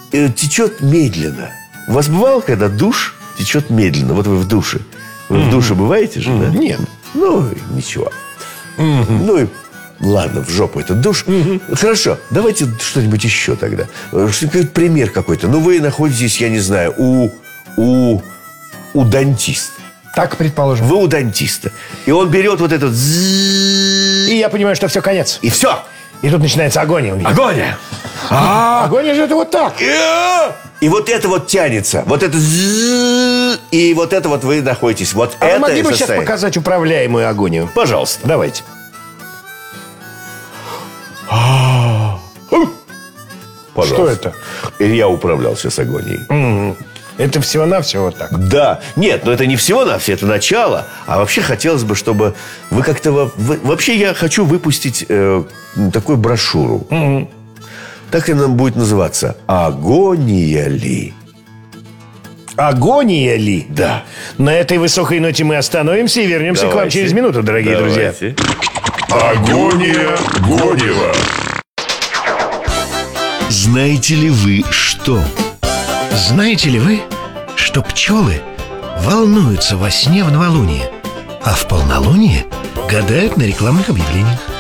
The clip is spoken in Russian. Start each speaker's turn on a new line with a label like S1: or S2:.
S1: течет медленно. У вас бывало, когда душ течет медленно? Вот вы в душе. Вы в душе бываете же, да?
S2: Нет.
S1: Ну, ничего. Ну и ладно, в жопу этот душ. Хорошо, давайте что-нибудь еще тогда. Пример какой-то. Ну, вы находитесь, я не знаю, у дантиста.
S2: Так, предположим.
S1: Вы у дантиста. И он берет вот этот...
S2: И я понимаю, что все, конец.
S1: И все.
S2: И тут начинается агония у меня.
S1: Агония.
S2: Агония же это вот так.
S1: И вот это вот тянется. Вот это... И вот это вот вы находитесь. Вот
S2: А
S1: это
S2: вы могли бы сейчас
S1: состояние.
S2: показать управляемую агонию?
S1: Пожалуйста.
S2: Давайте.
S1: Пожалуйста.
S2: Что это?
S1: Я управлял сейчас агонией.
S2: Это всего-навсего вот так.
S1: Да. Нет, но это не всего-навсего, это начало. А вообще хотелось бы, чтобы вы как-то... Вообще я хочу выпустить такую брошюру. Так и нам будет называться «Агония ли?».
S2: Агония ли?
S1: Да.
S2: На этой высокой ноте мы остановимся и вернемся к вам через минуту, дорогие друзья.
S3: Агония Гонева.
S4: Знаете ли вы что?
S5: Знаете ли вы, что пчелы волнуются во сне в новолуние, а в полнолуние гадают на рекламных объявлениях?